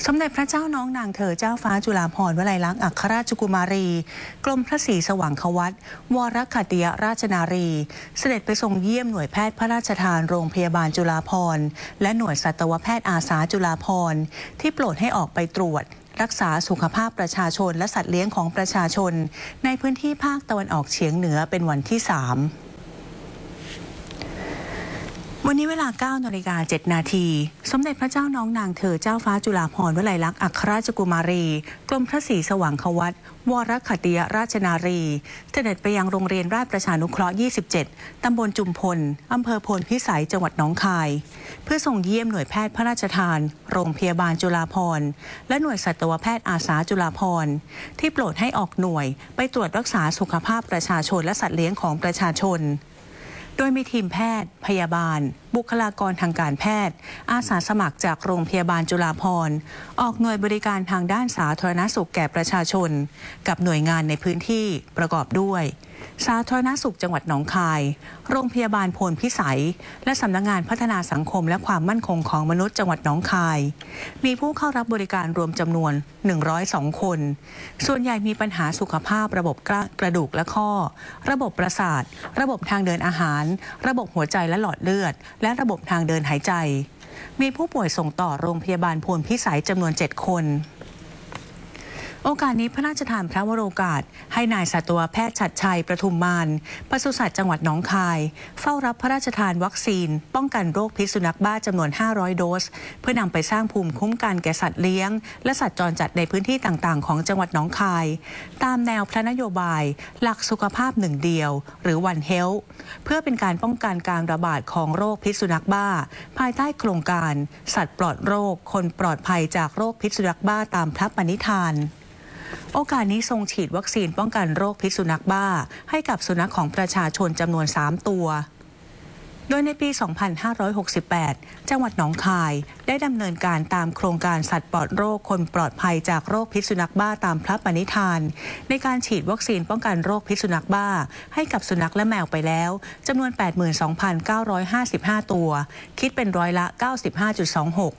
สมเด็จพระเจ้าน้องนางเธอเจ้าฟ้าจุฬาภรณ์วลัยลักษณ์อัครราชกุมารีกรมพระศรีสว่างควัตวรขัตติยราชนารีเสด็จไปทรงเยี่ยมหน่วยแพทย์พระราชทานโรงพยาบาลจุฬาภรณ์และหน่วยสัตวแพทย์อาสาจุฬาภรณ์ที่โปรดให้ออกไปตรวจรักษาสุขภาพประชาชนและสัตว์เลี้ยงของประชาชนในพื้นที่ภาคตะวันออกเฉียงเหนือเป็นวันที่ 3วันนี้เวลา 9:07 น.สมเด็จพระเจ้าน้องนางเธอเจ้าฟ้าจุฬาภรณ์วลัยลักษณ์อัครราชกุมารีกรมพระศรีสว่างควัตวรขัตติยราชนารีเสด็จไปยังโรงเรียนราชประชานุเคราะห์ 27 ตำบลจุมพลอำเภอพลพิสัยจังหวัดหนองคายเพื่อส่งเยี่ยมหน่วยแพทย์พระราชทานโรงพยาบาลจุฬาภรณ์และหน่วยสัตวแพทย์อาสาจุฬาภรณ์ที่โปรดให้ออกหน่วยไปตรวจรักษาสุขภาพประชาชนและสัตว์เลี้ยงของประชาชนโดยมีทีมแพทย์พยาบาลบุคลากรทางการแพทย์อาสาสมัครจากโรงพยาบาลจุฬาภรณ์ออกหน่วยบริการทางด้านสาธารณสุขแก่ประชาชนกับหน่วยงานในพื้นที่ประกอบด้วยสาธารณสุขจังหวัดหนองคายโรงพยาบาลพลพิสัยและสำนักงานพัฒนาสังคมและความมั่นคงของมนุษย์จังหวัดหนองคายมีผู้เข้ารับบริการรวมจำนวน102คนส่วนใหญ่มีปัญหาสุขภาพระบบกระดูกและข้อระบบประสาทระบบทางเดินอาหารระบบหัวใจและหลอดเลือดและระบบทางเดินหายใจมีผู้ป่วยส่งต่อโรงพยาบาลพลพิสัยจำนวน7คนโอกาสนี้พระราชทานพระวโรกาสให้นายสัตวแพทย์ฉัตรชัยประทุมมานปศุสัตว์จังหวัดหนองคายเฝ้ารับพระราชทานวัคซีนป้องกันโรคพิษสุนัขบ้าจำนวน500โดสเพื่อนำไปสร้างภูมิคุ้มกันแก่สัตว์เลี้ยงและสัตว์จรจัดในพื้นที่ต่างๆของจังหวัดหนองคายตามแนวพระนโยบายหลักสุขภาพหนึ่งเดียวหรือ One Health เพื่อเป็นการป้องกันการระบาดของโรคพิษสุนัขบ้าภายใต้โครงการสัตว์ปลอดโรคคนปลอดภัยจากโรคพิษสุนัขบ้าตามพระปณิธานโอกาสนี้ทรงฉีดวัคซีนป้องกันโรคพิษสุนัขบ้าให้กับสุนัขของประชาชนจำนวน3ตัวโดยในปี 2568 จังหวัดหนองคายได้ดำเนินการตามโครงการสัตว์ปลอดโรคคนปลอดภัยจากโรคพิษสุนัขบ้าตามพระปณิธานในการฉีดวัคซีนป้องกันโรคพิษสุนัขบ้าให้กับสุนัขและแมวไปแล้วจำนวน 82,955 ตัวคิดเป็นร้อยละ 95.26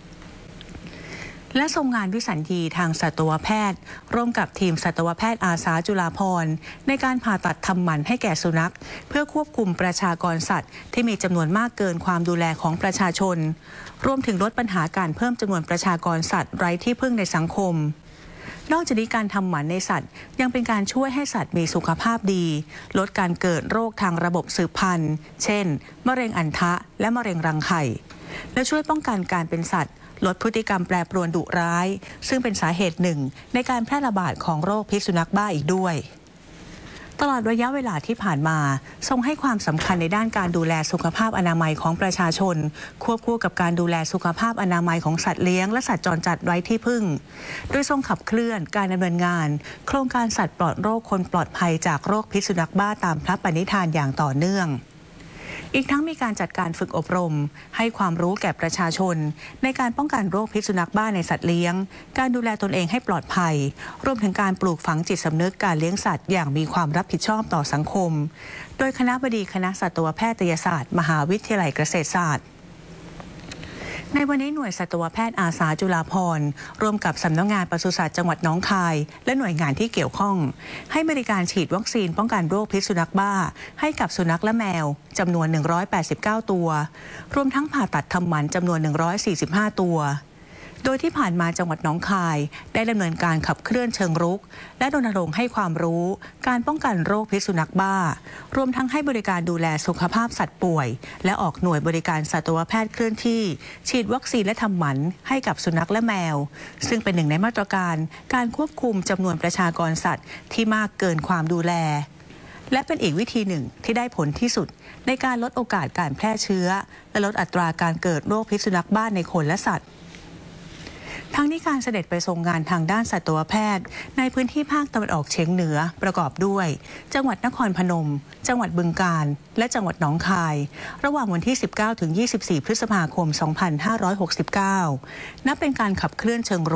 และทรงงานวิสัญญีทางสัตวแพทย์ร่วมกับทีมสัตวแพทย์อาสาจุฬาภรณ์ในการผ่าตัดทำหมันให้แก่สุนัขเพื่อควบคุมประชากรสัตว์ที่มีจำนวนมากเกินความดูแลของประชาชนรวมถึงลดปัญหาการเพิ่มจำนวนประชากรสัตว์ไร้ที่พึ่งในสังคมนอกจากนี้การทำหมันในสัตว์ยังเป็นการช่วยให้สัตว์มีสุขภาพดีลดการเกิดโรคทางระบบสืบพันธุ์เช่นมะเร็งอัณฑะและมะเร็งรังไข่และช่วยป้องกันการเป็นสัตว์ลดพฤติกรรมแปรปรวนดุร้ายซึ่งเป็นสาเหตุหนึ่งในการแพร่ระบาดของโรคพิษสุนัขบ้าอีกด้วยตลอดระยะเวลาที่ผ่านมาทรงให้ความสำคัญในด้านการดูแลสุขภาพอนามัยของประชาชนควบคู่กับการดูแลสุขภาพอนามัยของสัตว์เลี้ยงและสัตว์จรจัดไร้ที่พึ่งโดยทรงขับเคลื่อนการดำเนินงานโครงการสัตว์ปลอดโรคคนปลอดภัยจากโรคพิษสุนัขบ้าตามพระปณิธานอย่างต่อเนื่องอีกทั้งมีการจัดการฝึกอบรมให้ความรู้แก่ประชาชนในการป้องกันโรคพิษสุนัขบ้าในสัตว์เลี้ยงการดูแลตนเองให้ปลอดภัยรวมถึงการปลูกฝังจิตสำนึกการเลี้ยงสัตว์อย่างมีความรับผิดชอบต่อสังคมโดยคณบดีคณะสัตวแพทยศาสตร์มหาวิทยาลัยเกษตรศาสตร์ในวันนี้หน่วยสัตวแพทย์อาสาจุฬาภรณ์ร่วมกับสำนักงานปศุสัตว์จังหวัดหนองคายและหน่วยงานที่เกี่ยวข้องให้บริการฉีดวัคซีนป้องกันโรคพิษสุนัขบ้าให้กับสุนัขและแมวจำนวน189ตัวรวมทั้งผ่าตัดทำหมันจำนวน145ตัวโดยที่ผ่านมาจังหวัดหนองคายได้ดำเนินการขับเคลื่อนเชิงรุกและรณรงค์ให้ความรู้การป้องกันโรคพิษสุนัขบ้ารวมทั้งให้บริการดูแลสุขภาพสัตว์ป่วยและออกหน่วยบริการสัตวแพทย์เคลื่อนที่ฉีดวัคซีนและทำหมันให้กับสุนัขและแมวซึ่งเป็นหนึ่งในมาตรการการควบคุมจำนวนประชากรสัตว์ที่มากเกินความดูแลและเป็นอีกวิธีหนึ่งที่ได้ผลที่สุดในการลดโอกาสการแพร่เชื้อและลดอัตราการเกิดโรคพิษสุนัขบ้าในคนและสัตว์ทั้งนี้การเสด็จไปทรงงานทางด้านสัตวแพทย์ในพื้นที่ภาคตะวันออกเฉียงเหนือประกอบด้วยจังหวัดนครพนมจังหวัดบึงกาฬและจังหวัดหนองคายระหว่างวันที่ 19 ถึง 24 พฤษภาคม 2569 นับเป็นการขับเคลื่อนเชิงรุก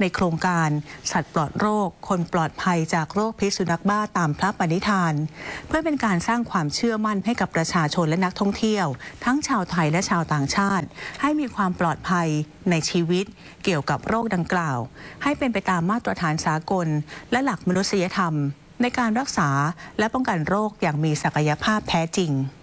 ในโครงการสัตว์ปลอดโรคคนปลอดภัยจากโรคพิษสุนัขบ้าตามพระปณิธานเพื่อเป็นการสร้างความเชื่อมั่นให้กับประชาชนและนักท่องเที่ยวทั้งชาวไทยและชาวต่างชาติให้มีความปลอดภัยในชีวิตเกี่ยวกับโรคดังกล่าวให้เป็นไปตามมาตรฐานสากลและหลักมนุษยธรรมในการรักษาและป้องกันโรคอย่างมีศักยภาพแท้จริง